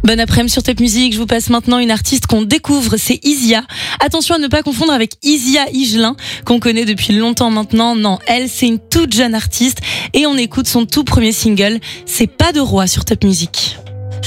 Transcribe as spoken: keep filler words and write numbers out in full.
Bon après-midi sur Top Music, je vous passe maintenant une artiste qu'on découvre, c'est Isia. Attention à ne pas confondre avec Isia Higelin, qu'on connaît depuis longtemps maintenant. Non, elle, c'est une toute jeune artiste et on écoute son tout premier single, C'est pas de roi sur Top Music.